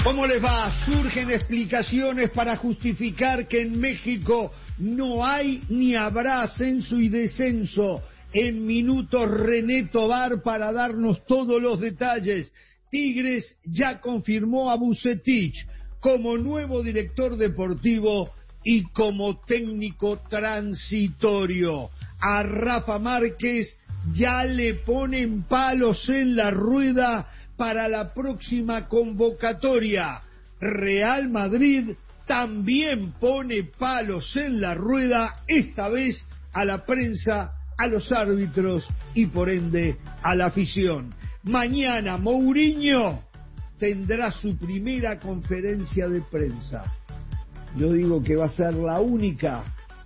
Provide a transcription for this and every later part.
¿Cómo les va? Surgen explicaciones para justificar que en México no hay ni habrá ascenso y descenso. En minutos René Tobar para darnos todos los detalles. Tigres ya confirmó a Vucetich como nuevo director deportivo y como técnico transitorio. A Rafa Márquez ya le ponen palos en la rueda para la próxima convocatoria. Real Madrid también pone palos en la rueda, esta vez a la prensa, a los árbitros y por ende a la afición. Mañana Mourinho tendrá su primera conferencia de prensa. Yo digo que va a ser la única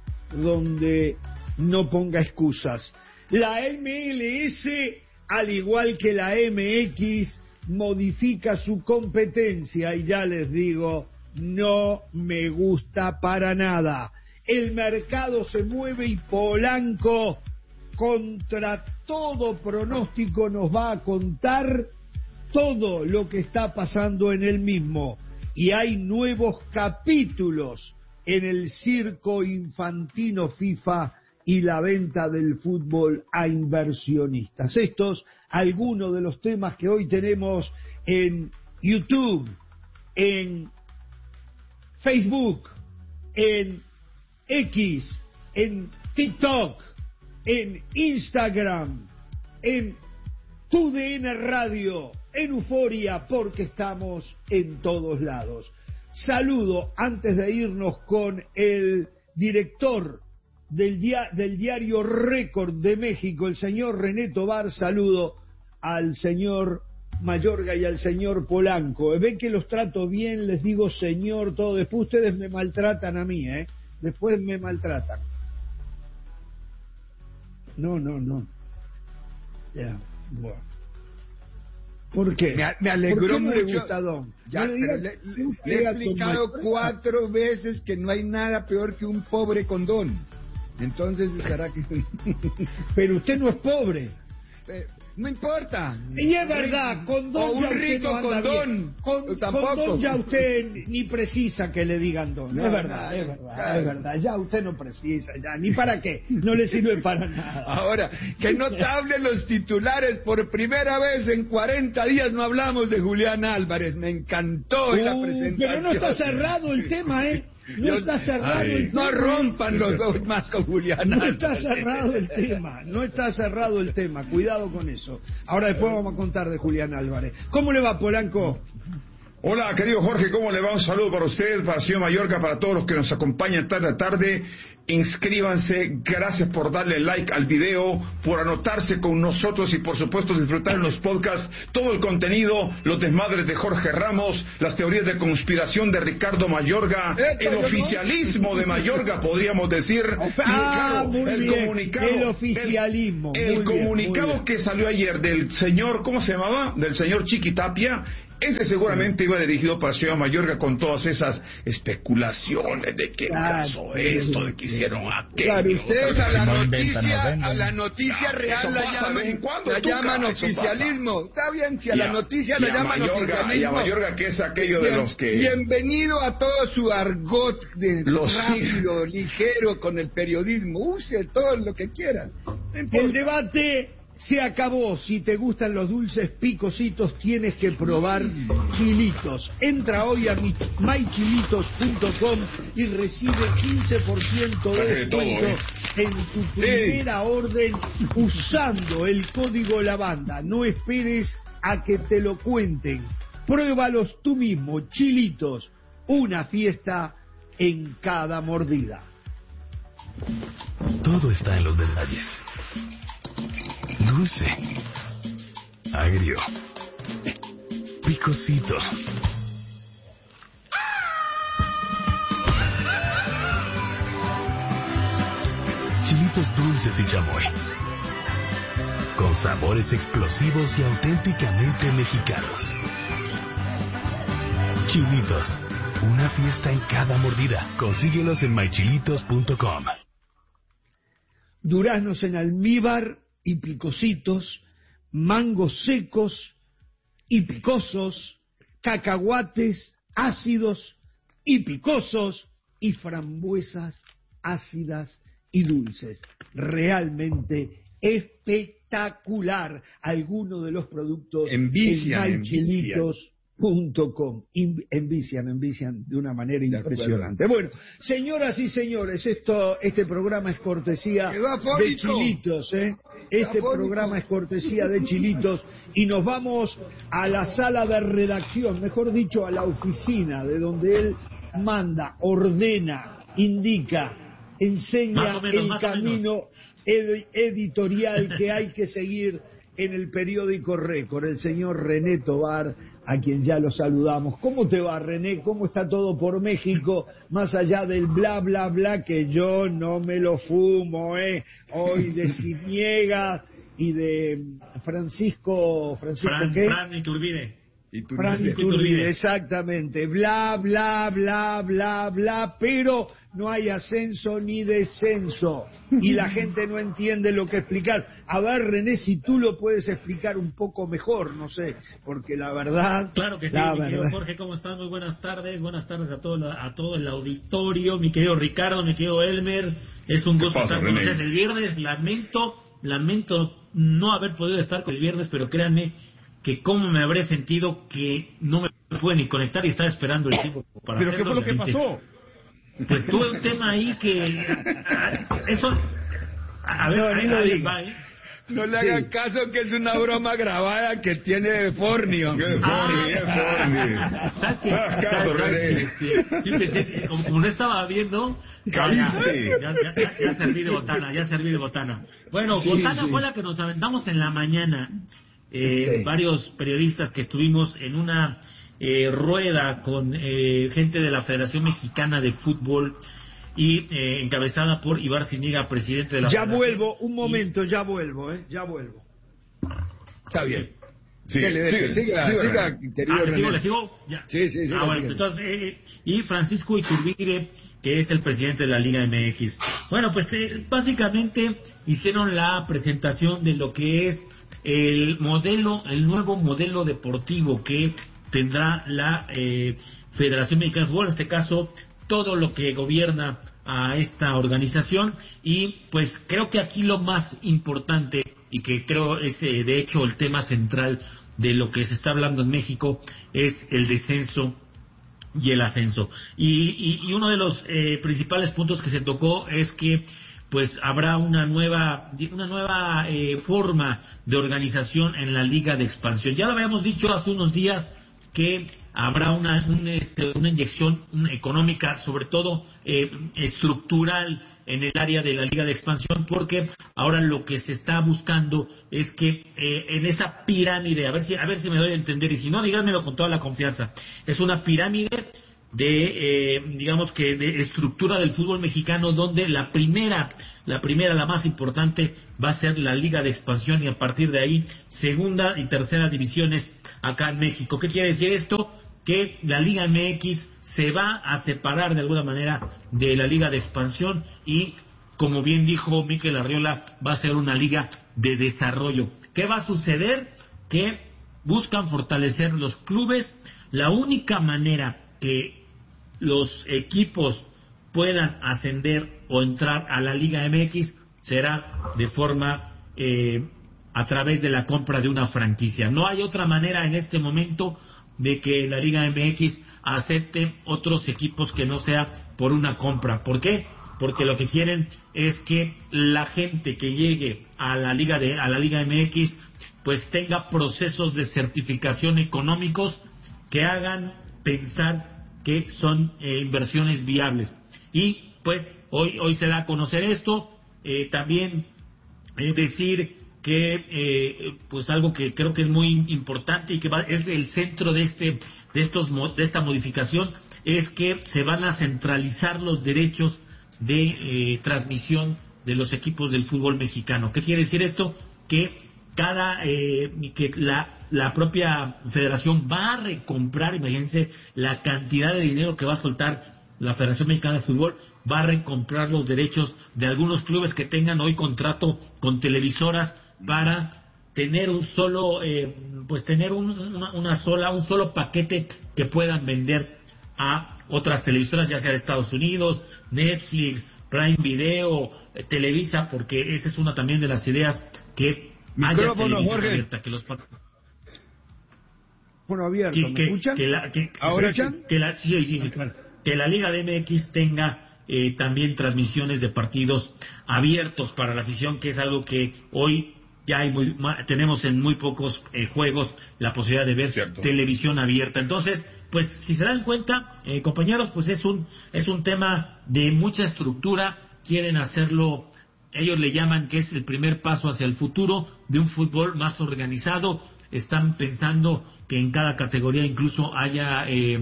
donde no ponga excusas. La MLS, al igual que la MX, modifica su competencia y ya les digo, no me gusta para nada. El mercado se mueve y Polanco, contra todo pronóstico, nos va a contar todo lo que está pasando en el mismo. Y hay nuevos capítulos en el circo infantino FIFA y la venta del fútbol a inversionistas. Estos, algunos de los temas que hoy tenemos en YouTube, en Facebook, en X, en TikTok, en Instagram, en TUDN Radio, en Euforia, porque estamos en todos lados. Saludo, antes de irnos, con el director del diario Récord de México, el señor René Tobar. Saludo al señor Mayorga y al señor Polanco. Ven que los trato bien, les digo señor, todo. Después ustedes me maltratan a mí, después me maltratan. No. Ya, bueno. ¿Por qué? Me alegró mucho. Ya, le he explicado 4 veces que no hay nada peor que un pobre condón. Entonces, ¿será que...? Pero usted no es pobre. No importa. Y es verdad, condón o un ya rico usted no condón. Condón ya usted ni precisa que le digan don. No, es verdad. Ya usted no precisa, ya. Ni para qué. No le sirve para nada. Ahora, que no te hablen los titulares. Por primera vez en 40 días no hablamos de Julián Álvarez. Me encantó la presentación. Pero no está cerrado el tema, No está cerrado el tema. No rompan los dos más con Julián Álvarez. No está cerrado el tema. Cuidado con eso. Ahora después vamos a contar de Julián Álvarez. ¿Cómo le va, Polanco? Hola, querido Jorge, ¿cómo le va? Un saludo para usted, para el señor Mayorga, para todos los que nos acompañan tarde a tarde. Inscríbanse, gracias por darle like al video, por anotarse con nosotros y por supuesto disfrutar en los podcasts todo el contenido, los desmadres de Jorge Ramos, las teorías de conspiración de Ricardo Mayorga, el oficialismo de Mayorga, podríamos decir. El oficialismo. El comunicado que salió ayer del señor, ¿cómo se llamaba? Del señor Chiquitapia. Ese seguramente iba dirigido para el señor Mayorga con todas esas especulaciones de que pasó esto, de que hicieron aquello. Claro, ustedes a la noticia real la llaman oficialismo. Está bien, si a la noticia la llaman oficialismo. Y a Mayorga, que es aquello de los que... Bienvenido a todo su argot de rápido, ligero con el periodismo. Use todo lo que quieran. El debate se acabó. Si te gustan los dulces picositos, tienes que probar Chilitos. Entra hoy a mychilitos.com y recibe 15% de descuento en tu primera orden usando el código Lavanda. No esperes a que te lo cuenten. Pruébalos tú mismo. Chilitos, una fiesta en cada mordida. Todo está en los detalles. Dulce, agrio, picosito. Chilitos dulces y chamoy, con sabores explosivos y auténticamente mexicanos. Chilitos, una fiesta en cada mordida. Consíguelos en mychilitos.com. Duraznos en almíbar y picositos, mangos secos y picosos, cacahuates ácidos y picosos y frambuesas ácidas y dulces. Realmente espectacular. Algunos de los productos envician, en mychilitos.com. Envician de una manera impresionante. Bueno, señoras y señores, este programa es cortesía de Chilitos, Este programa es cortesía de Chilitos y nos vamos a la sala de redacción, mejor dicho, a la oficina de donde él manda, ordena, indica, enseña el camino editorial que hay que seguir en el periódico Récord, el señor René Tobar, a quien ya lo saludamos. ¿Cómo te va, René? ¿Cómo está todo por México? Más allá del bla, bla, bla, que yo no me lo fumo, hoy de Ciniegas y de Francisco ¿qué? Fran Iturbide. Fran Iturbide, exactamente. Bla, bla, bla, bla, bla, pero no hay ascenso ni descenso. Y la gente no entiende lo que explicar. A ver, René, si tú lo puedes explicar un poco mejor, no sé, porque la verdad... Claro que sí, mi querido Jorge, ¿cómo estás? Muy buenas tardes a todo el auditorio, mi querido Ricardo, mi querido Elmer. Es un gusto estar con ustedes el viernes. Lamento no haber podido estar con el viernes, pero créanme que cómo me habré sentido que no me pude ni conectar y estaba esperando el tiempo para ¿pero hacerlo. qué fue lo que pasó? Pues tuve un tema ahí que... Eso... A ver, ahí va, No le hagan caso, que es una broma grabada que tiene Fornio. ¿Sabes qué? Como no estaba viendo... Ya serví de botana. Bueno, botana fue la que nos aventamos en la mañana. Varios periodistas que estuvimos en una rueda con gente de la Federación Mexicana de Fútbol y encabezada por Ibar Zúñiga, presidente de la Federación. Vuelvo, un momento, ya vuelvo. Está bien. Siga, ¿Le sigo? Ya. Sí. Bueno, entonces, y Francisco Iturbide, que es el presidente de la Liga MX. Bueno, pues básicamente hicieron la presentación de lo que es el nuevo modelo deportivo que tendrá la Federación Mexicana de Fútbol, en este caso, todo lo que gobierna a esta organización. Y pues creo que aquí lo más importante, y que creo es de hecho el tema central de lo que se está hablando en México, es el descenso y el ascenso. Y uno de los principales puntos que se tocó es que pues habrá una nueva forma de organización en la Liga de Expansión. Ya lo habíamos dicho hace unos días que habrá una inyección económica, sobre todo estructural, en el área de la Liga de Expansión, porque ahora lo que se está buscando es que en esa pirámide, a ver si me doy a entender, y si no, díganmelo con toda la confianza, es una pirámide de estructura del fútbol mexicano, donde la primera, la más importante, va a ser la Liga de Expansión, y a partir de ahí segunda y tercera divisiones acá en México. ¿Qué quiere decir esto? Que la Liga MX se va a separar de alguna manera de la Liga de Expansión y, como bien dijo Mikel Arriola, va a ser una liga de desarrollo. ¿Qué va a suceder? Que buscan fortalecer los clubes. La única manera que los equipos puedan ascender o entrar a la Liga MX será de forma a través de la compra de una franquicia. No hay otra manera en este momento de que la Liga MX acepte otros equipos que no sea por una compra. ¿Por qué? Porque lo que quieren es que la gente que llegue a la Liga MX pues tenga procesos de certificación económicos que hagan pensar que son inversiones viables. Y pues hoy se da a conocer esto. También decir que pues algo que creo que es muy importante y que es el centro de esta modificación, es que se van a centralizar los derechos de transmisión de los equipos del fútbol mexicano. ¿Qué quiere decir esto? Que la propia federación va a recomprar, imagínense la cantidad de dinero que va a soltar la Federación Mexicana de Fútbol, va a recomprar los derechos de algunos clubes que tengan hoy contrato con televisoras para tener un solo, tener un solo paquete que puedan vender a otras televisoras, ya sea de Estados Unidos, Netflix, Prime Video, Televisa, porque esa es una también de las ideas, que haya televisión abierta, que los abierto, ¿me escuchan? ¿Ahora que la Liga de MX tenga también transmisiones de partidos abiertos para la afición, que es algo que hoy ya tenemos en muy pocos juegos la posibilidad de ver televisión abierta. Entonces, pues si se dan cuenta, compañeros, pues es un tema de mucha estructura. Quieren hacerlo, ellos le llaman que es el primer paso hacia el futuro de un fútbol más organizado. Están pensando que en cada categoría incluso haya,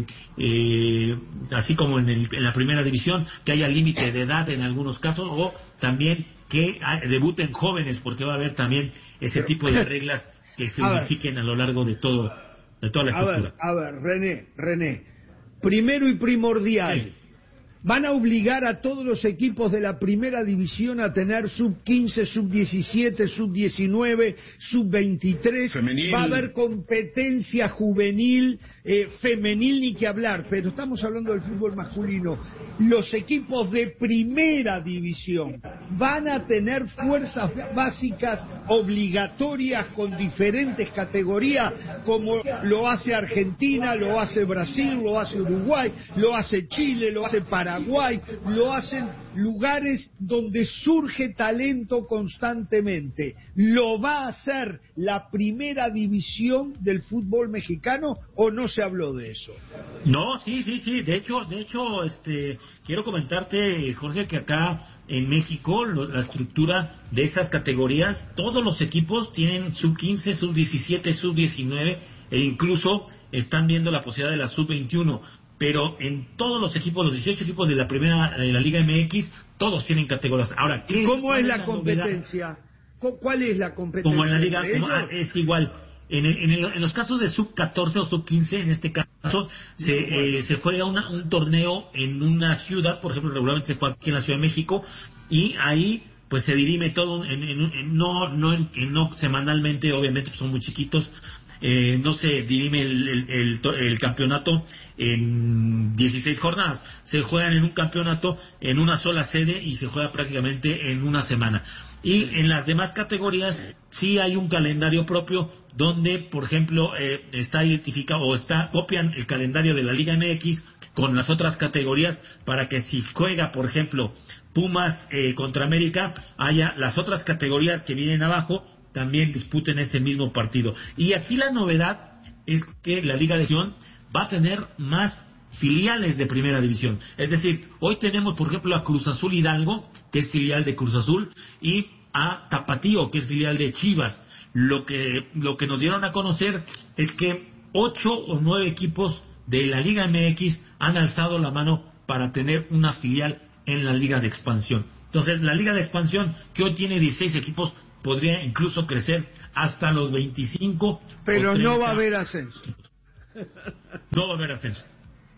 así como en la primera división, que haya límite de edad en algunos casos, o también que debuten jóvenes, porque va a haber también ese tipo de reglas que se unifiquen a lo largo de toda la estructura. A ver, René, primero y primordial, van a obligar a todos los equipos de la primera división a tener sub-15, sub-17, sub-19, sub-23. Femenil. Va a haber competencia juvenil, femenil ni que hablar, pero estamos hablando del fútbol masculino. Los equipos de primera división van a tener fuerzas básicas obligatorias con diferentes categorías, como lo hace Argentina, lo hace Brasil, lo hace Uruguay, lo hace Chile, lo hace Paraguay, lo hacen lugares donde surge talento constantemente. ¿Lo va a hacer la primera división del fútbol mexicano o no se habló de eso? No, sí. De hecho, quiero comentarte, Jorge, que acá en México la estructura de esas categorías, todos los equipos tienen sub-15, sub-17, sub-19 e incluso están viendo la posibilidad de la sub-21. Pero en todos los equipos, los 18 equipos de la Liga MX, todos tienen categorías. Ahora, ¿cómo es la competencia? ¿Cuál es la competencia? Como en la Liga, es igual. En los casos de sub-14 o sub-15, en este caso, se juega un torneo en una ciudad, por ejemplo, regularmente se juega aquí en la Ciudad de México, y ahí pues se dirime todo, no semanalmente, obviamente, pues son muy chiquitos. No se dirime el campeonato en 16 jornadas, se juegan en un campeonato en una sola sede y se juega prácticamente en una semana. Y en las demás categorías sí hay un calendario propio donde, por ejemplo, está identificado o copian el calendario de la Liga MX con las otras categorías para que si juega, por ejemplo, Pumas contra América, haya las otras categorías que vienen abajo también disputen ese mismo partido. Y aquí la novedad es que la Liga de División va a tener más filiales de primera división. Es decir, hoy tenemos, por ejemplo, a Cruz Azul Hidalgo, que es filial de Cruz Azul, y a Tapatío, que es filial de Chivas. Lo que nos dieron a conocer es que 8 o 9 equipos de la Liga MX han alzado la mano para tener una filial en la Liga de Expansión. Entonces, la Liga de Expansión, que hoy tiene 16 equipos, podría incluso crecer hasta los 25. Pero no va a haber ascenso. No va a haber ascenso.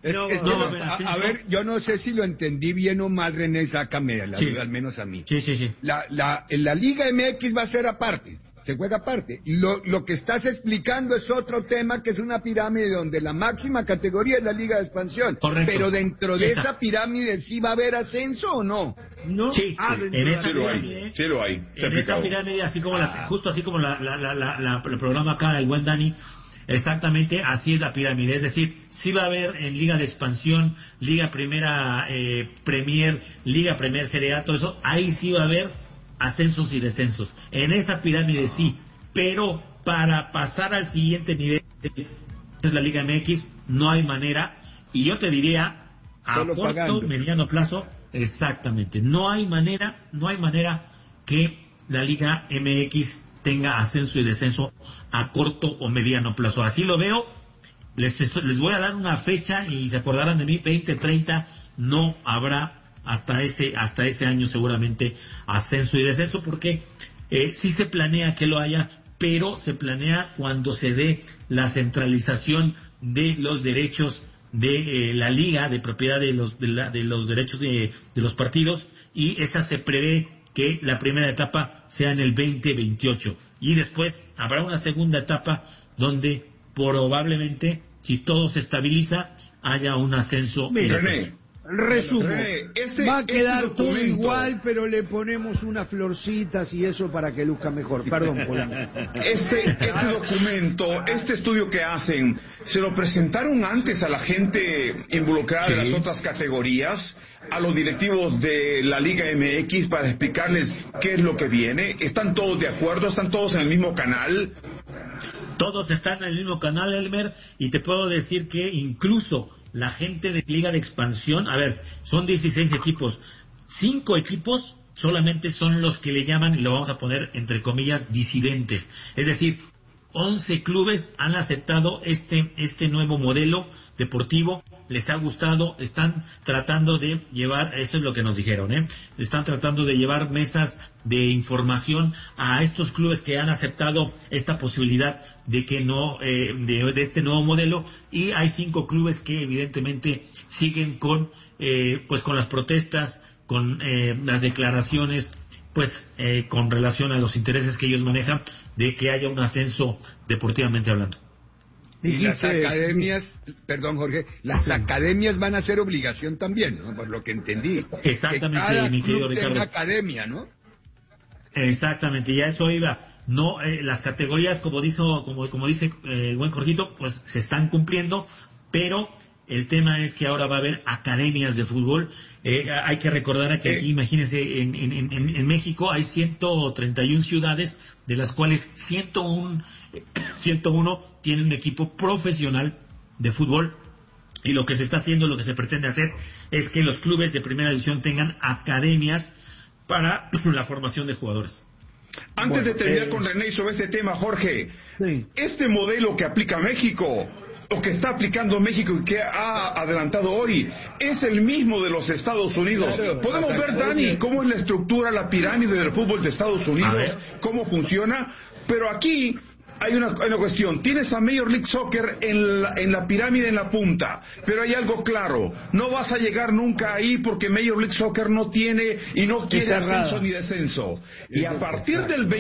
A ver, yo no sé si lo entendí bien o mal, René, sácame la duda, al menos a mí. Sí. La Liga MX va a ser aparte, se juega aparte. Lo que estás explicando es otro tema, que es una pirámide donde la máxima categoría es la Liga de Expansión. Correcto. Pero dentro de esa pirámide, ¿sí va a haber ascenso o no? No. Sí, en esa pirámide, sí lo hay. En esa pirámide, así como justo así como el programa acá, el buen Dani, exactamente así es la pirámide. Es decir, sí va a haber en Liga de Expansión, Liga Primera Premier, Liga Premier Serie A, todo eso, ahí sí va a haber ascensos y descensos. En esa pirámide sí, pero para pasar al siguiente nivel, que es la Liga MX, no hay manera, y yo te diría, a solo corto, pagando. Mediano plazo, exactamente, no hay manera que la Liga MX tenga ascenso y descenso a corto o mediano plazo. Así lo veo. Les voy a dar una fecha y se acordarán de mí, 2030 no habrá hasta ese año seguramente ascenso y descenso, porque sí se planea que lo haya, pero se planea cuando se dé la centralización de los derechos de la liga, de propiedad de los derechos de los partidos, y esa se prevé que la primera etapa sea en el 2028. Y después habrá una segunda etapa donde probablemente, si todo se estabiliza, haya un ascenso. Mira, René, resumo, René, va a quedar todo documento- igual, pero le ponemos unas florcitas y eso para que luzca mejor. Perdón, Polanco. Este documento, este estudio que hacen, ¿se lo presentaron antes a la gente involucrada de las otras categorías, a los directivos de la Liga MX para explicarles qué es lo que viene? ¿Están todos de acuerdo? ¿Están todos en el mismo canal? Todos están en el mismo canal, Elmer, y te puedo decir que incluso la gente de Liga de Expansión, a ver, son 16 equipos, 5 equipos solamente son los que le llaman, y lo vamos a poner entre comillas, disidentes. Es decir, 11 clubes han aceptado este nuevo modelo deportivo, les ha gustado, están tratando de llevar, eso es lo que nos dijeron, están tratando de llevar mesas de información a estos clubes que han aceptado esta posibilidad de que no, de este nuevo modelo, y hay 5 clubes que evidentemente siguen con, pues con las protestas, con las declaraciones, pues con relación a los intereses que ellos manejan de que haya un ascenso deportivamente hablando. Y las academias, perdón Jorge, las academias van a ser obligación también, ¿no? Por lo que entendí. Exactamente, que cada mi querido club tenga Ricardo. academia, ¿no? Exactamente, ya eso iba. No, las categorías, como dice el buen Jorgito, pues se están cumpliendo, pero el tema es que ahora va a haber academias de fútbol. Hay que recordar que aquí, imagínense, en México hay 131 ciudades, de las cuales 101 tienen un equipo profesional de fútbol. Y lo que se está haciendo, lo que se pretende hacer, es que los clubes de primera división tengan academias para la formación de jugadores. Antes de terminar con René sobre este tema, Jorge, Sí. este modelo que aplica México, o que está aplicando México y que ha adelantado hoy, es el mismo de los Estados Unidos. Claro, Podemos ver, Dani, cómo es la estructura, la pirámide del fútbol de Estados Unidos, cómo funciona, pero aquí hay una cuestión. Tienes a Major League Soccer en la pirámide en la punta, pero hay algo claro: no vas a llegar nunca ahí porque Major League Soccer no tiene y no quiere ascenso ni descenso. Y a partir del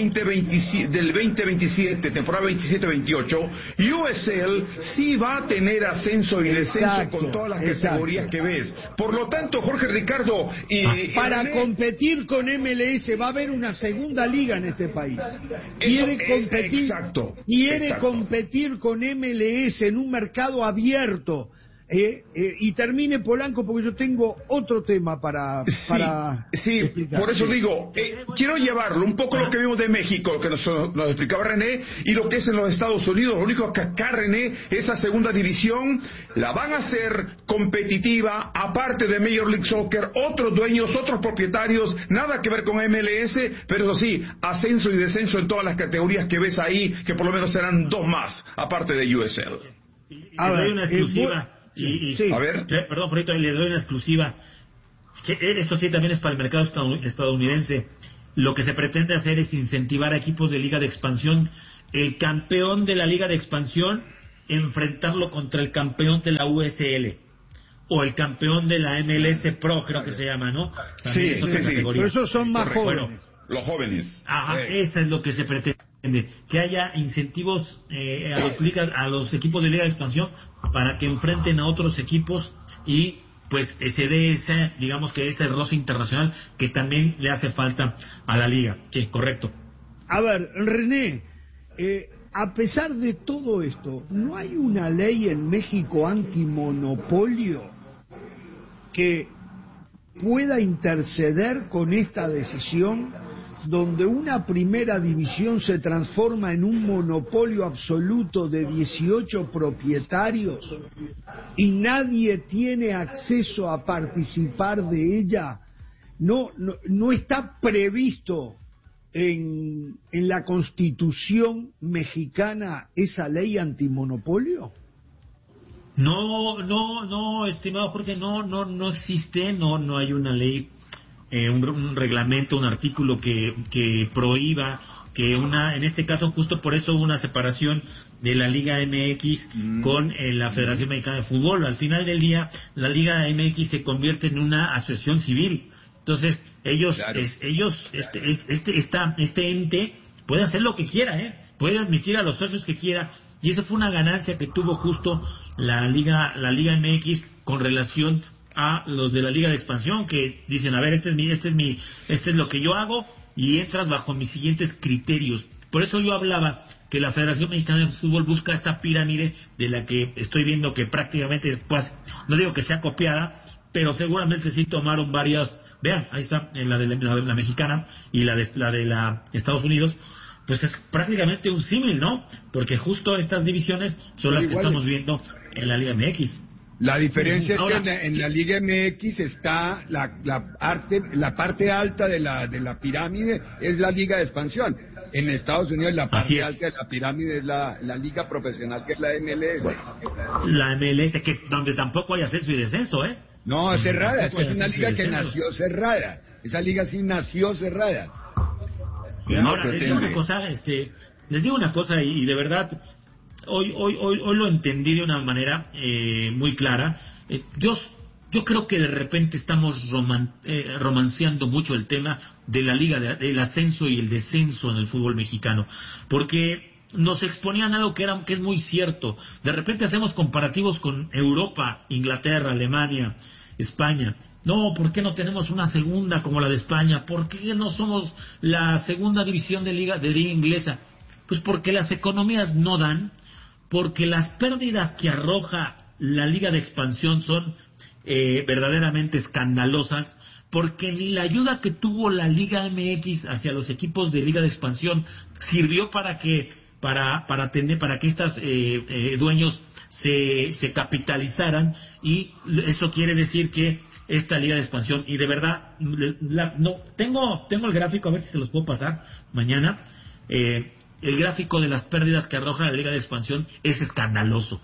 2027, temporada 27-28, USL sí va a tener ascenso y descenso con todas las categorías que ves. Por lo tanto, Jorge, Ricardo y Para René, competir con MLS va a haber una segunda liga en este país. Quiere competir. Exacto. Quiere Exacto. competir con MLS en un mercado abierto. Y termine, Polanco, porque yo tengo otro tema para Sí, explicar. por eso digo, quiero llevarlo un poco lo que vimos de México, lo que nos explicaba René, y lo que es en los Estados Unidos. Lo único que acá, René, esa segunda división la van a hacer competitiva, aparte de Major League Soccer, otros dueños, otros propietarios, nada que ver con MLS, pero eso sí, ascenso y descenso en todas las categorías que ves ahí, que por lo menos serán 2 más, aparte de USL. Les doy una exclusiva. Sí. A ver. Perdón, Frito, le doy una exclusiva. Esto sí también es para el mercado estadounidense. Lo que se pretende hacer es incentivar a equipos de Liga de Expansión. El campeón de la Liga de Expansión, enfrentarlo contra el campeón de la USL. O el campeón de la MLS Pro, creo que se llama, ¿no? También es otra categoría. Pero esos son más Correcto. jóvenes. Bueno, los jóvenes. Ajá, eso es lo que se pretende, que haya incentivos a los equipos de Liga de Expansión para que enfrenten a otros equipos y pues se dé ese, digamos que ese roce internacional que también le hace falta a la liga. Sí, correcto. A ver, René, a pesar de todo esto, ¿no hay una ley en México antimonopolio que pueda interceder con esta decisión, donde una primera división se transforma en un monopolio absoluto de 18 propietarios y nadie tiene acceso a participar de ella? No está previsto en la Constitución mexicana esa ley antimonopolio. No, estimado Jorge, no existe, no hay una ley, un reglamento, un artículo que prohíba que en este caso justo por eso hubo una separación de la Liga MX con la Federación Mexicana de Fútbol. Al final del día, la Liga MX se convierte en una asociación civil. Entonces, Este ente puede hacer lo que quiera, puede admitir a los socios que quiera, y esa fue una ganancia que tuvo justo la Liga MX con relación a los de la Liga de Expansión, que dicen, a ver, este es lo que yo hago, y entras bajo mis siguientes criterios. Por eso yo hablaba que la Federación Mexicana de Fútbol busca esta pirámide de la que estoy viendo que prácticamente, pues, no digo que sea copiada, pero seguramente sí tomaron varias. Vean, ahí está, en la mexicana y la de Estados Unidos, pues es prácticamente un símil, ¿no? Porque justo estas divisiones son las que estamos viendo en la Liga MX. La diferencia es que en la Liga MX está la parte alta de la pirámide es la Liga de Expansión. En Estados Unidos la parte alta de la pirámide es la Liga Profesional, que es la MLS. La MLS, donde tampoco hay ascenso y descenso, ¿eh? No, es cerrada, es una liga que nació cerrada. Esa liga sí nació cerrada. Ahora, les digo una cosa, y de verdad, hoy lo entendí de una manera muy clara. Yo creo que de repente estamos romanceando mucho el tema de la liga, del ascenso y el descenso en el fútbol mexicano, porque nos exponían algo que es muy cierto. De repente hacemos comparativos con Europa, Inglaterra, Alemania, España. No, ¿por qué no tenemos una segunda como la de España? ¿Por qué no somos la segunda división de liga inglesa? Pues porque las economías no dan, porque las pérdidas que arroja la Liga de Expansión son verdaderamente escandalosas, porque ni la ayuda que tuvo la Liga MX hacia los equipos de Liga de Expansión sirvió para que estos dueños se capitalizaran, y eso quiere decir que esta Liga de Expansión, y de verdad tengo el gráfico, a ver si se los puedo pasar mañana. El gráfico de las pérdidas que arroja la Liga de Expansión es escandaloso,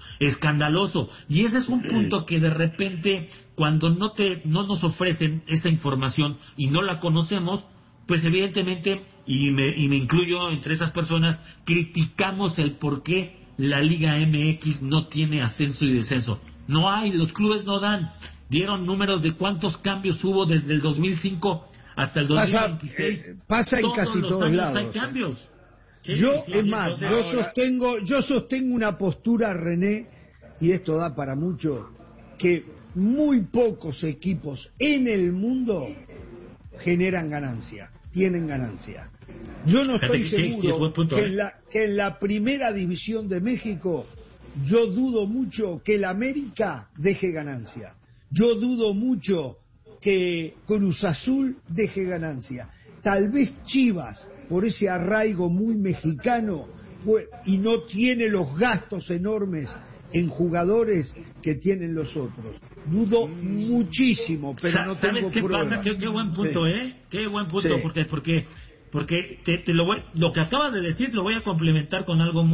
y ese es un punto que de repente, cuando no nos ofrecen esa información y no la conocemos, pues evidentemente, y me incluyo entre esas personas, criticamos el por qué la Liga MX no tiene ascenso y descenso. No hay, los clubes no dan. Dieron números de cuántos cambios hubo desde el 2005 hasta el 2026. Pasa en casi todos lados. Hay cambios. Yo sostengo una postura, René, y esto da para mucho, que muy pocos equipos en el mundo generan ganancia, tienen ganancia. Yo no estoy seguro que en la primera división de México, yo dudo mucho que el América deje ganancia. Yo dudo mucho que Cruz Azul deje ganancia. Tal vez Chivas, por ese arraigo muy mexicano, y no tiene los gastos enormes en jugadores que tienen los otros. Dudo muchísimo, pero no tengo pruebas. ¿Sabes qué pasa? Qué buen punto, Qué buen punto, sí. Porque lo que acabas de decir lo voy a complementar con algo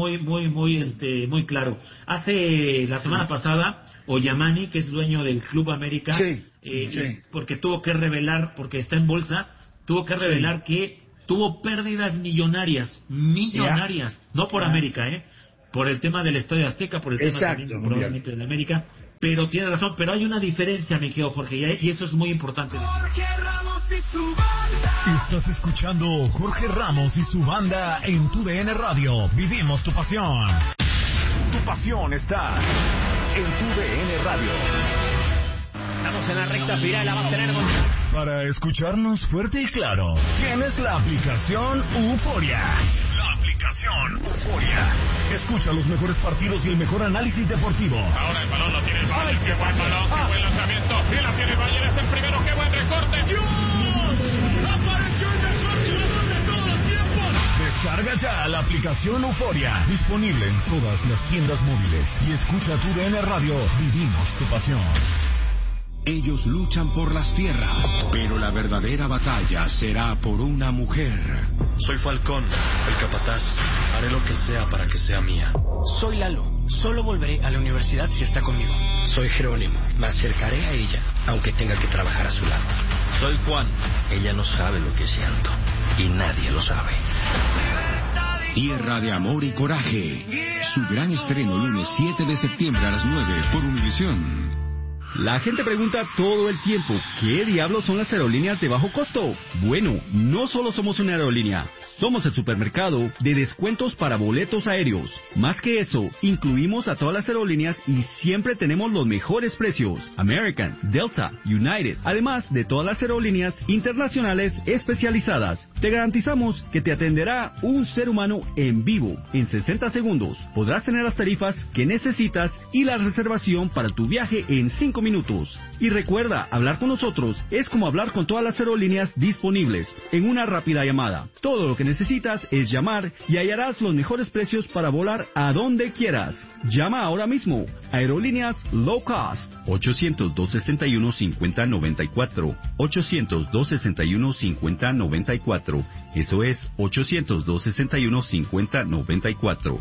muy claro. Hace la semana pasada, Oyamani, que es dueño del Club América, porque tuvo que revelar, porque está en bolsa, tuvo que revelar que tuvo pérdidas millonarias, no por América, por el tema del Estadio Azteca, por el tema también probablemente de América, pero tiene razón, pero hay una diferencia, mi querido Jorge, y eso es muy importante. Jorge Ramos y su banda. Estás escuchando Jorge Ramos y su banda en tu DN Radio. Vivimos tu pasión. Tu pasión está en tu DN Radio. Estamos en la recta final, la va a tener Para escucharnos fuerte y claro, tienes la aplicación Euforia. La aplicación Euforia. Escucha los mejores partidos y el mejor análisis deportivo. Ahora el balón lo tiene el Bayern. Qué buen balón, qué buen lanzamiento. Y la tiene el Bayern, es el primero. Qué buen recorte. ¡Dios! ¡Apareció el mejor jugador de todos los tiempos! Descarga ya la aplicación Euforia. Disponible en todas las tiendas móviles. Y escucha tu DN Radio. Vivimos tu pasión. Ellos luchan por las tierras, pero la verdadera batalla será por una mujer. Soy Falcón, el capataz. Haré lo que sea para que sea mía. Soy Lalo. Solo volveré a la universidad si está conmigo. Soy Jerónimo. Me acercaré a ella, aunque tenga que trabajar a su lado. Soy Juan. Ella no sabe lo que siento, y nadie lo sabe. Tierra de amor y coraje. Su gran estreno lunes 7 de septiembre a las 9 por Univisión. La gente pregunta todo el tiempo, ¿qué diablos son las aerolíneas de bajo costo? Bueno, no solo somos una aerolínea, somos el supermercado de descuentos para boletos aéreos. Más que eso, incluimos a todas las aerolíneas y siempre tenemos los mejores precios. American, Delta, United, además de todas las aerolíneas internacionales especializadas. Te garantizamos que te atenderá un ser humano en vivo. En 60 segundos podrás tener las tarifas que necesitas y la reservación para tu viaje en 5 minutos. Y recuerda, hablar con nosotros es como hablar con todas las aerolíneas disponibles en una rápida llamada. Todo lo que necesitas es llamar y hallarás los mejores precios para volar a donde quieras. Llama ahora mismo. Aerolíneas Low Cost. 800-261-5094. 800-261-5094. Eso es 800-261-5094.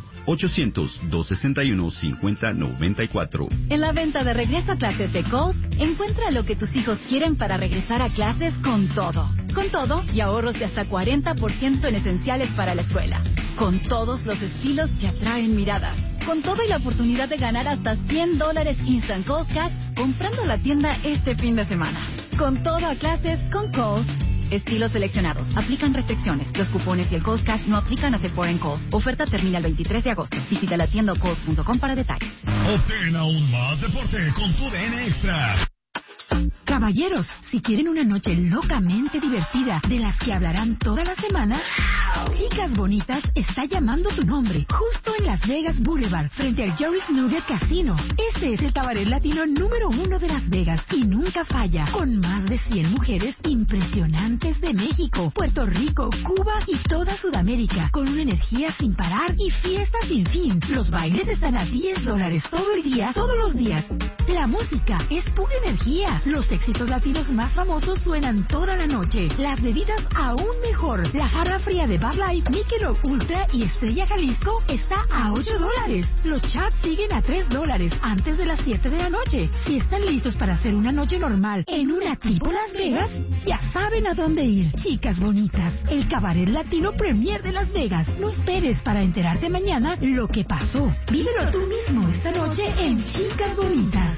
800-261-5094. En la venta de regreso a clases de Kohl's, encuentra lo que tus hijos quieren para regresar a clases con todo. Con todo y ahorros de hasta 40% en esenciales para la escuela. Con todos los estilos que atraen miradas. Con todo y la oportunidad de ganar hasta $100 Instant Kohl's Cash comprando la tienda este fin de semana. Con todo a clases con Kohl's. Estilos seleccionados. Aplican restricciones. Los cupones y el Kohl's Cash no aplican a Sephora en Kohl's. Oferta termina el 23 de agosto. Visita la tienda kohls.com para detalles. Obtén aún más deporte con tu DN Extra. Caballeros, si quieren una noche locamente divertida de las que hablarán toda la semana, Chicas Bonitas está llamando tu nombre, justo en Las Vegas Boulevard, frente al Jerry's Nugget Casino. Este es el cabaret latino número 1 de Las Vegas y nunca falla, con más de 100 mujeres impresionantes de México, Puerto Rico, Cuba y toda Sudamérica, con una energía sin parar y fiestas sin fin. Los bailes están a $10 todo el día, todos los días. La música es pura energía. Los éxitos latinos más famosos suenan toda la noche. Las bebidas aún mejor. La jarra fría de Bud Light, Michelob Ultra y Estrella Jalisco está a $8. Los chats siguen a $3 antes de las 7 de la noche. Si están listos para hacer una noche normal en una tipo Las Vegas, ya saben a dónde ir. Chicas Bonitas, el cabaret latino premier de Las Vegas. No esperes para enterarte mañana lo que pasó. Vívelo tú mismo esta noche en Chicas Bonitas.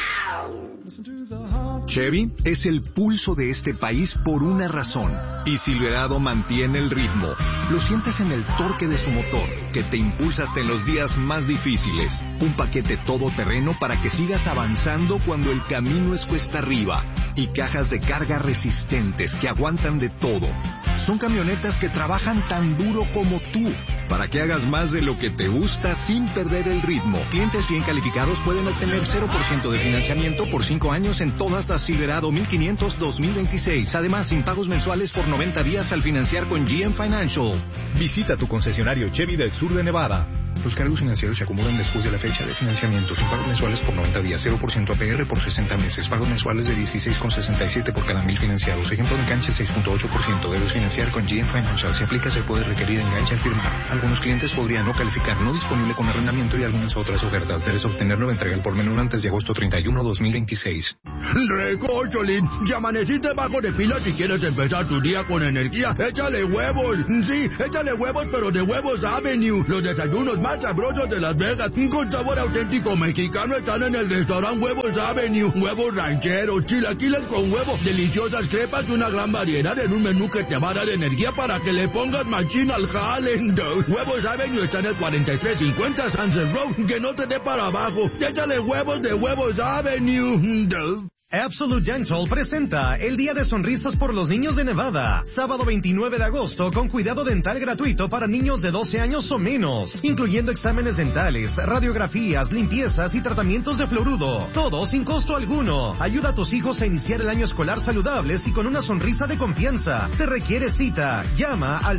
Chevy es el pulso de este país por una razón, y Silverado mantiene el ritmo. Lo sientes en el torque de su motor, que te impulsa hasta en los días más difíciles. Un paquete todoterreno para que sigas avanzando cuando el camino es cuesta arriba, y cajas de carga resistentes que aguantan de todo. Son camionetas que trabajan tan duro como tú, para que hagas más de lo que te gusta sin perder el ritmo. Clientes bien calificados pueden obtener 0% de financiamiento por 5 años en todas las Silverado 1500 2026. Además, sin pagos mensuales por 90 días al financiar con GM Financial. Visita tu concesionario Chevy del sur de Nevada. Los cargos financieros se acumulan después de la fecha de financiamiento, sin pagos mensuales por 90 días, 0% APR por 60 meses, pagos mensuales de 16,67 por cada 1,000 financiados. Ejemplo de enganche 6.8%. Debes financiar con GM Financial. Si aplica, se puede requerir enganche al firmar. Algunos clientes podrían no calificar, no disponible con arrendamiento y algunas otras ofertas. Debes obtener nueva entrega al por menor antes de agosto 31, 2026. Recocholín, ya amaneciste bajo de pila. Si quieres empezar tu día con energía, échale huevos. Sí, échale huevos, pero de Huevos Avenue. Los desayunos más sabrosos de Las Vegas, con sabor auténtico mexicano, están en el restaurante Huevos Avenue. Huevos rancheros, chilaquiles con huevo, deliciosas crepas y una gran variedad en un menú que te va a dar energía para que le pongas machín al jale. Huevos Avenue está en el 4350 Sunset Road, que no te dé para abajo. Échale huevos de Huevos Avenue. Absolute Dental presenta el Día de Sonrisas por los Niños de Nevada, sábado 29 de agosto, con cuidado dental gratuito para niños de 12 años o menos, incluyendo exámenes dentales, radiografías, limpiezas y tratamientos de fluoruro, todo sin costo alguno. Ayuda a tus hijos a iniciar el año escolar saludables y con una sonrisa de confianza. Se requiere cita. Llama al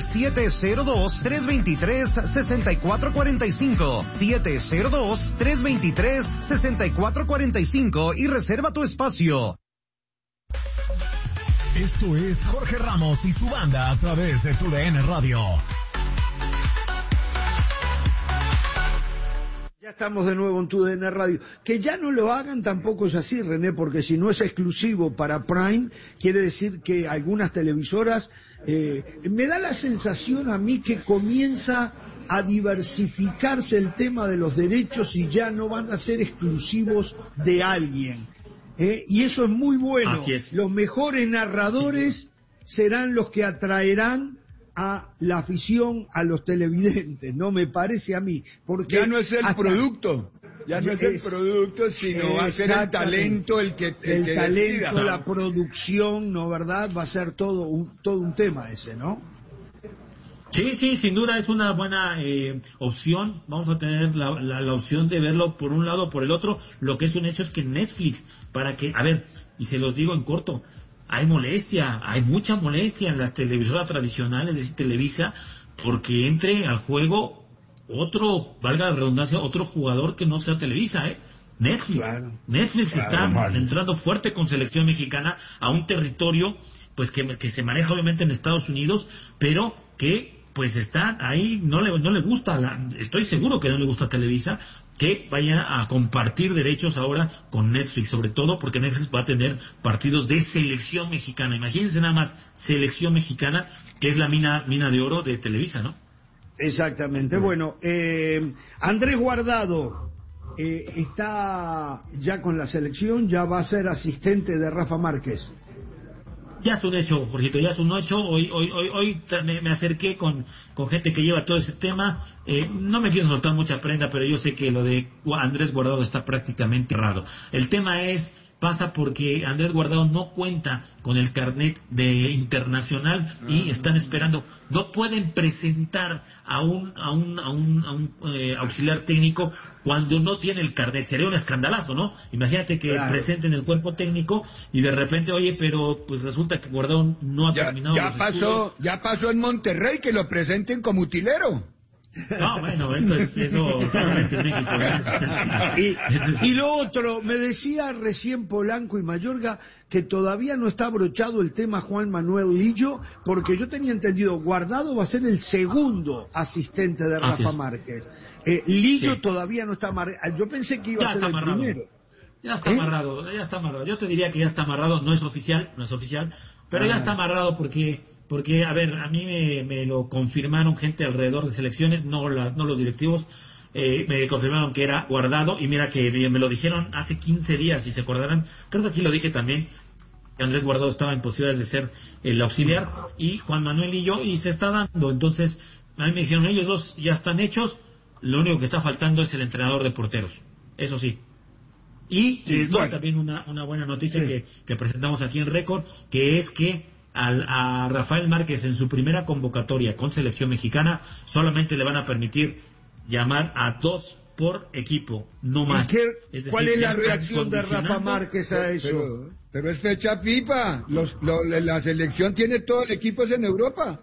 702-323-6445, 702-323-6445 y reserva tu espacio. Esto es Jorge Ramos y su banda a través de tu DN Radio. Ya estamos de nuevo en tu DN Radio. Que ya no lo hagan tampoco es así, René, porque si no es exclusivo para Prime, quiere decir que algunas televisoras... me da la sensación a mí que comienza a diversificarse el tema de los derechos y ya no van a ser exclusivos de alguien. Y eso es muy bueno. Así es. Los mejores narradores serán los que atraerán a la afición, a los televidentes, no me parece a mí, porque ya no es el producto, ya no es el producto, sino va a ser el talento el que talento, decida. la producción, ¿no verdad? Va a ser todo un tema ese, ¿no? Sí, sin duda es una buena opción. Vamos a tener la opción de verlo por un lado o por el otro. Lo que es un hecho es que Netflix, a ver, y se los digo en corto, hay mucha molestia en las televisoras tradicionales, de Televisa, porque entre al juego otro, valga la redundancia, otro jugador que no sea Televisa, Netflix. Claro, Netflix está entrando fuerte con selección mexicana a un territorio pues que se maneja obviamente en Estados Unidos, pero que pues está ahí, no le gusta, estoy seguro que no le gusta a Televisa que vaya a compartir derechos ahora con Netflix, sobre todo porque Netflix va a tener partidos de selección mexicana. Imagínense nada más, selección mexicana, que es la mina de oro de Televisa, ¿no? Exactamente. Bueno, Andrés Guardado está ya con la selección, ya va a ser asistente de Rafa Márquez. Ya es un hecho, Jorgito, ya es un hecho. Hoy me acerqué con gente que lleva todo ese tema. No me quiero soltar mucha prenda, pero yo sé que lo de Andrés Guardado está prácticamente errado. El tema pasa porque Andrés Guardado no cuenta con el carnet de internacional y están esperando. No pueden presentar a un auxiliar técnico cuando no tiene el carnet. Sería un escandalazo, ¿no? Imagínate que presenten el cuerpo técnico y de repente, oye, pero pues resulta que Guardado no ha terminado. Ya pasó en Monterrey que lo presenten como utilero. No, bueno, eso claramente en México. Y lo otro, me decía recién Polanco y Mayorga que todavía no está abrochado el tema Juan Manuel Lillo, porque yo tenía entendido, Guardado va a ser el segundo asistente de Rafa Márquez. Lillo todavía no está amarrado. Yo pensé que iba a ser el primero. Ya está amarrado. Yo te diría que ya está amarrado, no es oficial, pero ya está amarrado porque, a ver, a mí me lo confirmaron gente alrededor de selecciones, no los directivos, me confirmaron que era Guardado, y mira que me lo dijeron hace 15 días, si se acordarán, creo que aquí lo dije también, que Andrés Guardado estaba en posibilidades de ser el auxiliar, y Juan Manuel y yo, y se está dando. Entonces, a mí me dijeron, ellos dos ya están hechos, lo único que está faltando es el entrenador de porteros, eso sí. Y les doy también una buena noticia que presentamos aquí en Récord, que es que a Rafael Márquez en su primera convocatoria con selección mexicana solamente le van a permitir llamar a 2 por equipo, no más. ¿Cuál es la reacción de Rafa Márquez a eso? Pero es fecha FIFA. La selección tiene todos los equipos en Europa.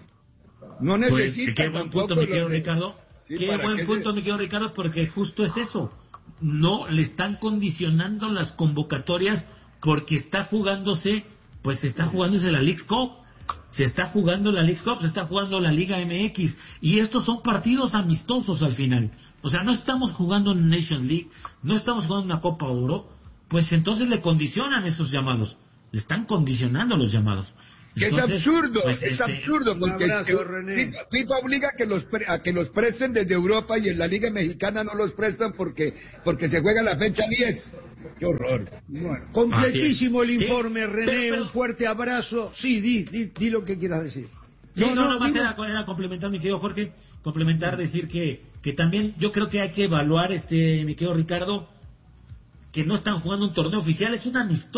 No necesita. Qué buen punto, mi querido Ricardo. Qué buen punto, mi querido Ricardo, porque justo es eso. No le están condicionando las convocatorias porque está jugándose la Leagues Cup, se está jugando la Leagues Cup, se está jugando la Liga MX, y estos son partidos amistosos al final. O sea, no estamos jugando en Nations League, no estamos jugando una Copa Oro, pues entonces le condicionan esos llamados, le están condicionando los llamados. Entonces, es absurdo, porque FIFA obliga a que los presten desde Europa, y en la Liga Mexicana no los prestan porque se juega la fecha 10. ¡Qué horror! Bueno, completísimo el informe, René, un fuerte abrazo. Sí, di lo que quieras decir. Nada más era complementar, mi querido Jorge, decir que también yo creo que hay que evaluar, mi querido Ricardo, que no están jugando un torneo oficial, es un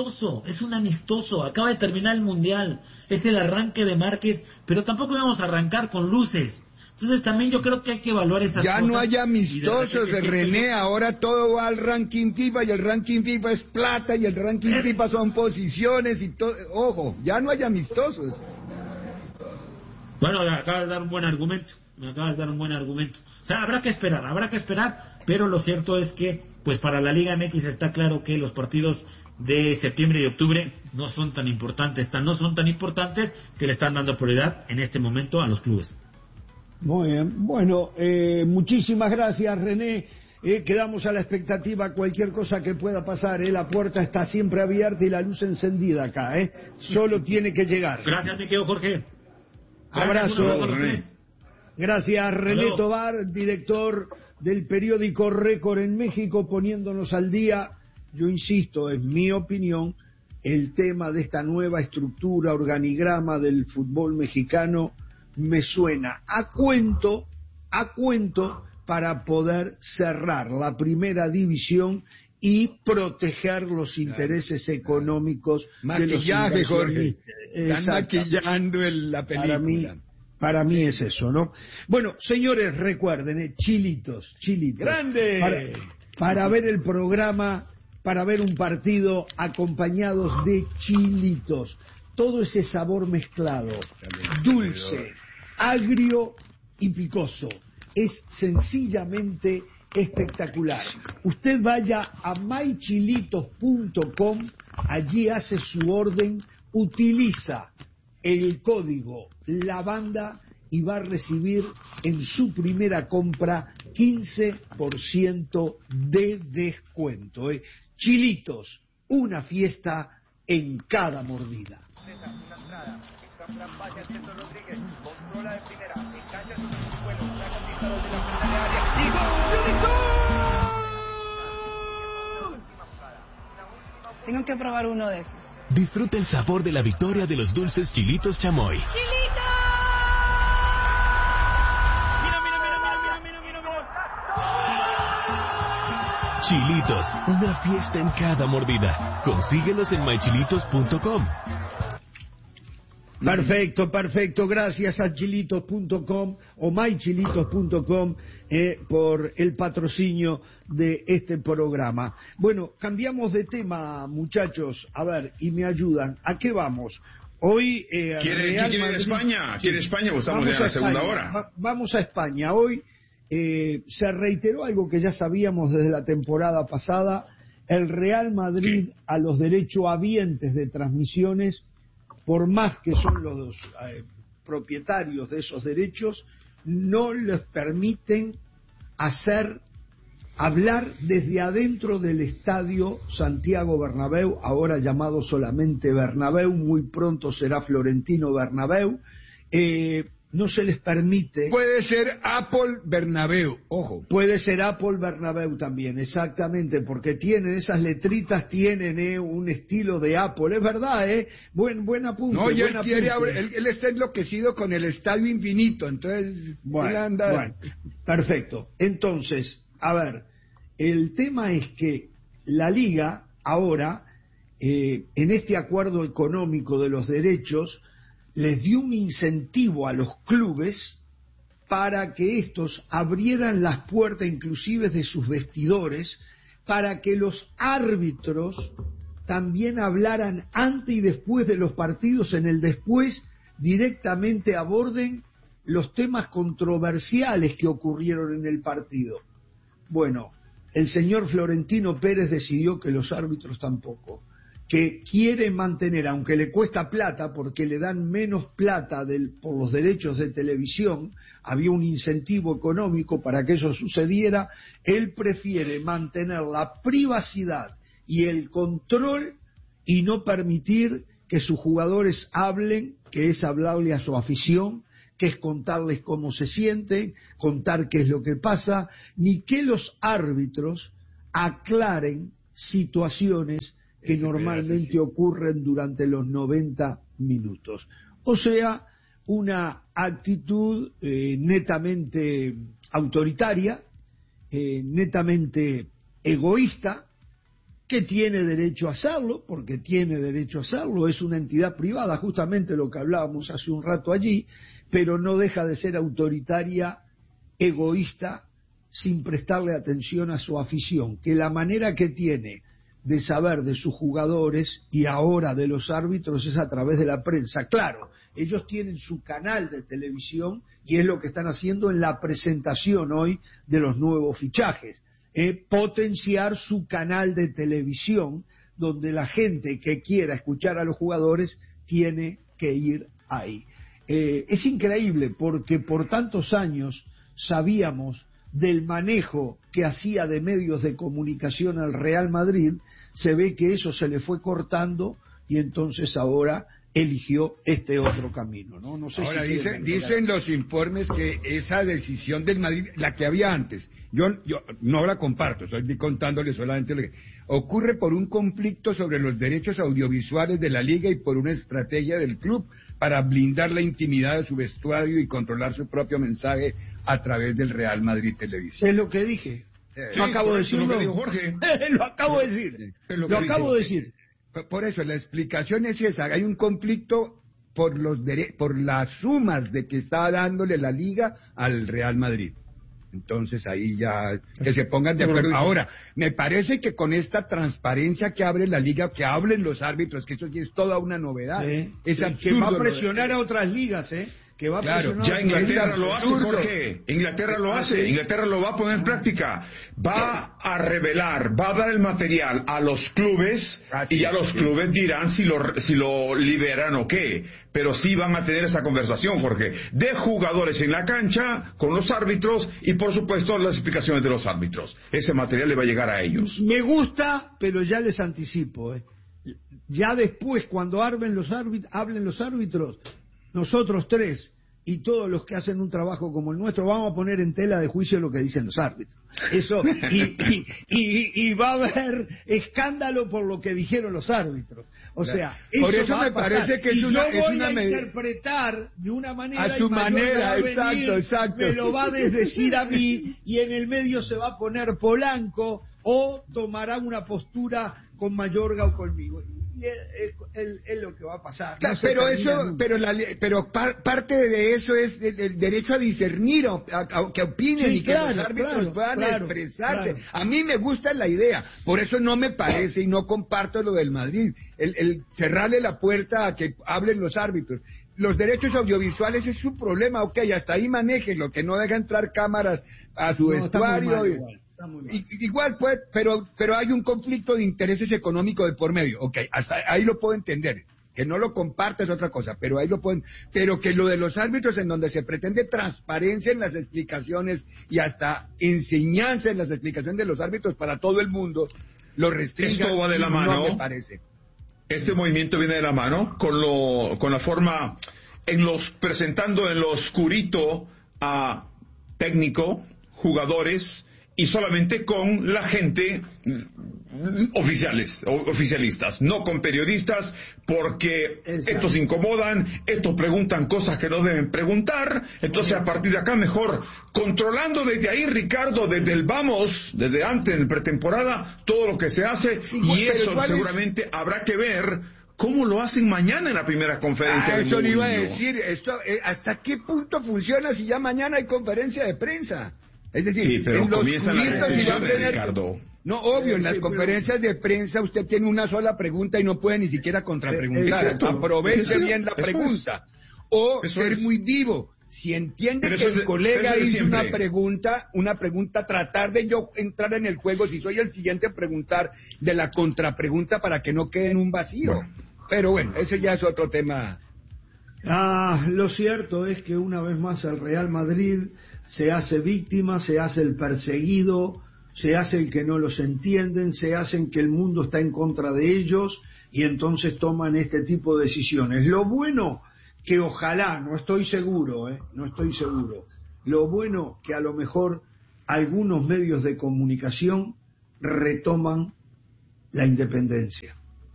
amistoso, acaba de terminar el Mundial, es el arranque de Márquez, pero tampoco vamos a arrancar con luces. Entonces también yo creo que hay que evaluar esas cosas. Ya no hay amistosos, René, ahora todo va al ranking FIFA, y el ranking FIFA es plata, y el ranking FIFA son posiciones, y todo. Ojo, ya no hay amistosos. Bueno, me acabas de dar un buen argumento. O sea, habrá que esperar, pero lo cierto es que, pues para la Liga MX está claro que los partidos de septiembre y octubre no son tan importantes que le están dando prioridad en este momento a los clubes. Muy bien, bueno, muchísimas gracias, René. Quedamos a la expectativa, cualquier cosa que pueda pasar, la puerta está siempre abierta y la luz encendida acá, solo tiene que llegar. Gracias, mi querido Jorge. Abrazo, René. Gracias, René Tobar, director del periódico Récord en México, poniéndonos al día yo insisto, es mi opinión, el tema de esta nueva estructura, organigrama del fútbol mexicano me suena a cuento para poder cerrar la primera división y proteger los intereses económicos de los Maquillaje, Jorge. Están maquillando la película. Para mí es eso, ¿no? Bueno, señores, recuerden, chilitos. ¡Grande! Para ver el programa, para ver un partido acompañados de chilitos. Todo ese sabor mezclado, dulce, agrio y picoso. Es sencillamente espectacular. Usted vaya a mychilitos.com, allí hace su orden, utiliza el código LAVANDA y va a recibir en su primera compra 15% de descuento. Chilitos, una fiesta en cada mordida. Tengo que probar uno de esos. Disfruta el sabor de la victoria de los dulces Chilitos Chamoy. ¡Chilitos! Chilitos, una fiesta en cada mordida. Consíguelos en mychilitos.com. Perfecto, gracias a chilitos.com o mychilitos.com por el patrocinio de este programa. Bueno, cambiamos de tema, muchachos, a ver, y me ayudan, ¿a qué vamos? Hoy ¿Quiere España? ¿Quiere España o estamos ya en la segunda hora? Vamos a España, hoy se reiteró algo que ya sabíamos desde la temporada pasada, el Real Madrid a los derechohabientes de transmisiones, por más que son los propietarios de esos derechos, no les permiten hablar desde adentro del estadio Santiago Bernabéu, ahora llamado solamente Bernabéu, muy pronto será Florentino Bernabéu, no se les permite. Puede ser Apple Bernabéu, ojo. Puede ser Apple Bernabéu también, exactamente, porque tienen esas letritas, tienen un estilo de Apple, es verdad, buen apunte. No, y él está enloquecido con el estadio infinito, entonces bueno, perfecto. Entonces, a ver, el tema es que la Liga ahora, en este acuerdo económico de los derechos, les dio un incentivo a los clubes para que estos abrieran las puertas inclusive de sus vestidores, para que los árbitros también hablaran antes y después de los partidos, en el después directamente aborden los temas controversiales que ocurrieron en el partido. Bueno, el señor Florentino Pérez decidió que los árbitros tampoco, que quiere mantener, aunque le cuesta plata, porque le dan menos plata por los derechos de televisión, había un incentivo económico para que eso sucediera, él prefiere mantener la privacidad y el control y no permitir que sus jugadores hablen, que es hablarle a su afición, que es contarles cómo se sienten, contar qué es lo que pasa, ni que los árbitros aclaren situaciones que normalmente ocurren durante los 90 minutos. O sea, una actitud netamente autoritaria, netamente egoísta, que tiene derecho a hacerlo, porque tiene derecho a hacerlo, es una entidad privada, justamente lo que hablábamos hace un rato allí, pero no deja de ser autoritaria, egoísta, sin prestarle atención a su afición, que la manera que tiene de saber de sus jugadores y ahora de los árbitros es a través de la prensa. Claro, ellos tienen su canal de televisión y es lo que están haciendo en la presentación hoy de los nuevos fichajes, potenciar su canal de televisión donde la gente que quiera escuchar a los jugadores tiene que ir ahí. Es increíble porque por tantos años sabíamos del manejo que hacía de medios de comunicación al Real Madrid, se ve que eso se le fue cortando y entonces ahora eligió este otro camino, ¿no? No sé. Ahora, si dicen los informes que esa decisión del Madrid, la que había antes, yo no la comparto, estoy contándole solamente lo que ocurre por un conflicto sobre los derechos audiovisuales de la liga y por una estrategia del club para blindar la intimidad de su vestuario y controlar su propio mensaje a través del Real Madrid Televisión. Es lo que dije. Lo acabo de decir. Lo que dijo Jorge. Lo acabo de decir. Lo acabo de decir. Por eso, la explicación es esa. Hay un conflicto por las sumas de que está dándole la liga al Real Madrid. Entonces ahí ya que se pongan de acuerdo. Ahora, me parece que con esta transparencia que abre la liga, que hablen los árbitros, que eso sí es toda una novedad. Es absurdo, que va a presionar a otras ligas, que va a presionar. Ya Inglaterra lo hace, Jorge. Inglaterra lo hace. Inglaterra lo va a poner en práctica. Va a revelar, va a dar el material a los clubes y ya los clubes dirán si lo liberan o qué. Pero sí van a tener esa conversación, Jorge, de jugadores en la cancha con los árbitros y por supuesto las explicaciones de los árbitros. Ese material le va a llegar a ellos. Me gusta, pero ya les anticipo, ya después cuando hablen los árbitros, nosotros tres y todos los que hacen un trabajo como el nuestro vamos a poner en tela de juicio lo que dicen los árbitros. Eso y va a haber escándalo por lo que dijeron los árbitros. O sea, por eso me parece que yo voy a interpretar de una manera a su manera, exacto. Me lo va a desdecir a mí y en el medio se va a poner Polanco o tomará una postura con Mayorga o conmigo. Es lo que va a pasar. Claro, pero parte de eso es el derecho a discernir, que opinen y que los árbitros puedan expresarse. A mí me gusta la idea, por eso no me parece y no comparto lo del Madrid, el cerrarle la puerta a que hablen los árbitros. Los derechos audiovisuales es su problema, hasta ahí manéjenlo, que no deja entrar cámaras a su vestuario. Igual pues, pero hay un conflicto de intereses económicos de por medio. Hasta ahí lo puedo entender. Que no lo comparta es otra cosa, pero ahí lo pueden. Pero que lo de los árbitros, en donde se pretende transparencia en las explicaciones y hasta enseñanza en las explicaciones de los árbitros para todo el mundo, lo restringe. Esto va de la mano. No me parece. Este movimiento viene de la mano con la forma presentando en lo oscurito a técnico, jugadores y solamente con la gente oficialistas, no con periodistas, porque estos incomodan, estos preguntan cosas que no deben preguntar. Entonces a partir de acá mejor controlando desde ahí, Ricardo, desde antes en pretemporada, todo lo que se hace, y eso seguramente habrá que ver cómo lo hacen mañana en la primera conferencia de Mourinho. Eso le iba a decir, ¿hasta qué punto funciona si ya mañana hay conferencia de prensa? Es decir, sí, pero comienzan las restricciones, Ricardo. No, obvio, en las conferencias de prensa usted tiene una sola pregunta y no puede ni siquiera contrapreguntar. Aproveche bien la pregunta. O ser muy vivo. Si entiende que el colega hizo una pregunta, tratar de yo entrar en el juego, si soy el siguiente a preguntar, de la contrapregunta para que no quede en un vacío. Bueno. Pero bueno, ese ya es otro tema. Lo cierto es que una vez más el Real Madrid se hace víctima, se hace el perseguido, se hace el que no los entienden, se hacen que el mundo está en contra de ellos y entonces toman este tipo de decisiones. Lo bueno que ojalá, no estoy seguro, lo bueno que a lo mejor algunos medios de comunicación retoman la independencia.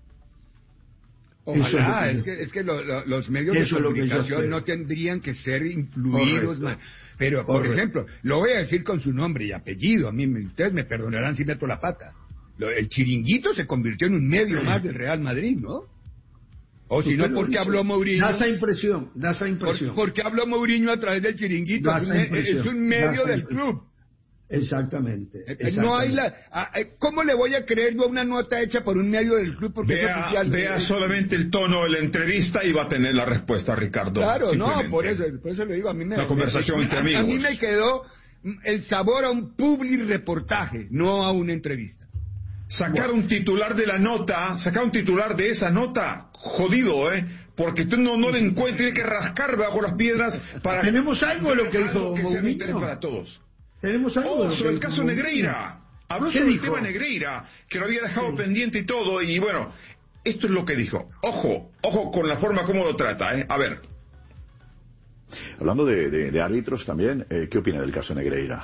Ojalá, es que los medios de comunicación no tendrían que ser influidos. Pero, por ejemplo, lo voy a decir con su nombre y apellido, ustedes me perdonarán si meto la pata. El Chiringuito se convirtió en un medio más del Real Madrid, ¿no? O si no, ¿por qué habló Mourinho? Da esa impresión. ¿Por qué habló Mourinho a través del Chiringuito? Es un medio del club. Exactamente. No hay ¿cómo le voy a creer yo a una nota hecha por un medio del club? Porque vea solamente el tono de la entrevista y va a tener la respuesta, Ricardo. Claro, no, por eso le digo, a mí la conversación entre amigos. A mí me quedó el sabor a un public reportaje, no a una entrevista. Sacar un titular de la nota, sacar un titular de esa nota, jodido, porque tú no le encuentras, tiene que rascar bajo las piedras para... Tenemos algo de lo que dijo Mourinho para todos. Tenemos algo sobre el caso Negreira. Habló sobre el tema Negreira, que lo había dejado pendiente y todo, y bueno, esto es lo que dijo. Ojo con la forma como lo trata, A ver. Hablando de árbitros también, ¿qué opina del caso Negreira?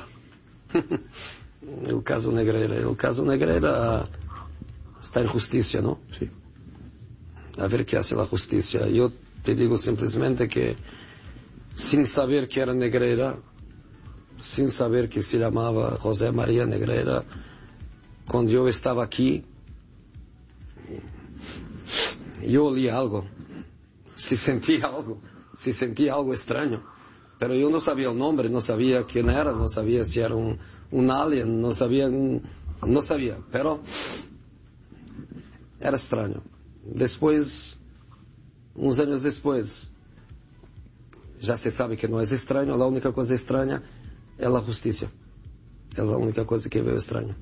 El caso Negreira está en justicia, ¿no? Sí. A ver qué hace la justicia. Yo te digo simplemente que sin saber que era Negreira, sin saber que se llamaba José María Negreira, cuando yo estaba aquí, yo olí algo, si sentía algo extraño, pero yo no sabía el nombre, no sabía quién era, no sabía si era un alien, no sabía, pero era extraño. Después, unos años después, ya se sabe que no es extraño, la única cosa extraña es la justicia, es la única cosa que veo extraña.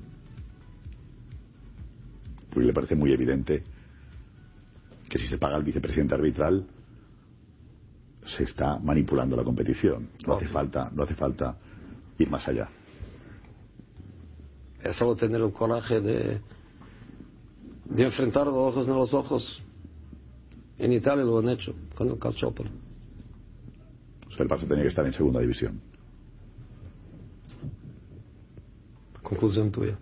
Porque le parece muy evidente que si se paga al vicepresidente arbitral se está manipulando la competición. No hace falta ir más allá. Es solo tener el coraje de enfrentar los ojos en los ojos. En Italia lo han hecho con el Calciopoli. O sea, el Barça tenía que estar en segunda división. Conclusión tuya.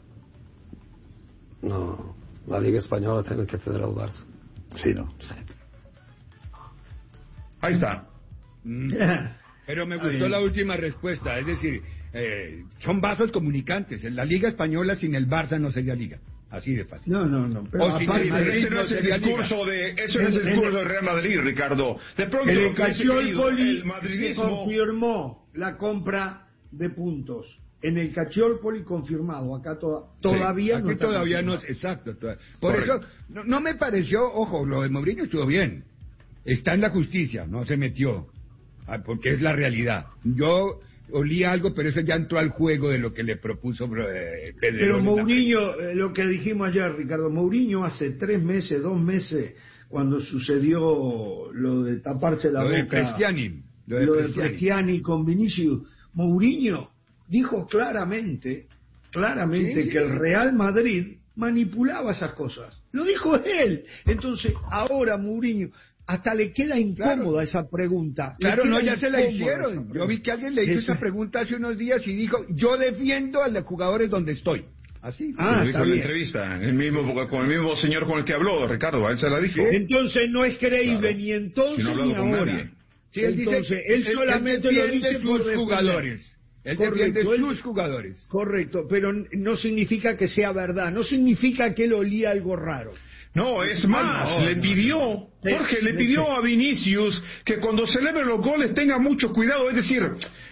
No, la Liga Española tiene que tener al Barça. Sí, ¿no? Sí. Ahí está. Pero me gustó la última respuesta, es decir, son vasos comunicantes. En la Liga Española sin el Barça no sería Liga. Así de fácil. No. Pero ese no es el discurso de Real Madrid, Ricardo. De pronto el Calciopoli madridismo se confirmó la compra de puntos. En el Calciopoli confirmado, acá todavía no. Aquí todavía no, exacto. Por eso no me pareció, ojo, lo de Mourinho estuvo bien. Está en la justicia, no se metió, porque es la realidad. Yo olí algo, pero eso ya entró al juego de lo que le propuso Pedro. Pero Mourinho, lo que dijimos ayer, Ricardo, Mourinho hace 2 meses, cuando sucedió lo de taparse la boca, lo de Prestiani con Vinicius, Mourinho dijo claramente que el Real Madrid manipulaba esas cosas. Lo dijo él. Entonces, ahora Mourinho, hasta le queda incómoda esa pregunta. Claro, no, ya se la hicieron. Yo vi que alguien le hizo esa pregunta hace unos días y dijo, yo defiendo a los jugadores donde estoy. Así. Está bien. La entrevista, con el mismo señor con el que habló, Ricardo, a él se la dijo. Entonces no es creíble ni entonces ni ahora. Sí, él dice, él solamente lo dice por sus jugadores. Él defiende sus jugadores. Correcto, pero no significa que sea verdad, no significa que él olía algo raro. No, es más, le pidió a Vinicius que cuando celebre los goles tenga mucho cuidado, es decir,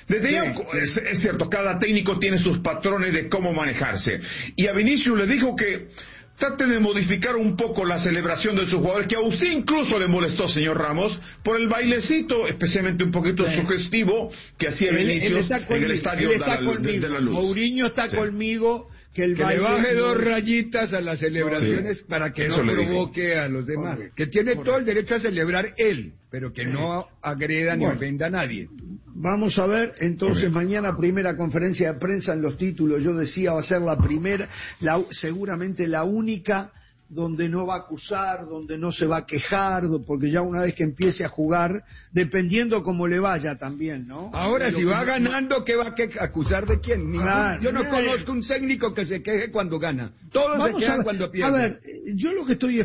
es cierto, cada técnico tiene sus patrones de cómo manejarse, y a Vinicius le dijo que trate de modificar un poco la celebración de sus jugadores, que a usted incluso le molestó, señor Ramos, por el bailecito, especialmente un poquito sugestivo, que hacía Vinicius en el estadio de la Luz. Mourinho está conmigo. Que le baje 2 rayitas a las celebraciones para que no provoque a los demás. Que tiene todo el derecho a celebrar él, pero que no agreda ni ofenda a nadie. Vamos a ver, entonces mañana primera conferencia de prensa en los títulos. Yo decía, va a ser la primera, seguramente la única donde no va a acusar, donde no se va a quejar, porque ya una vez que empiece a jugar, dependiendo cómo le vaya también, ¿no? Ahora, si va ganando, ¿qué va a acusar de quién? Yo no conozco un técnico que se queje cuando gana. Todos se quejan cuando pierden. A ver, yo lo que estoy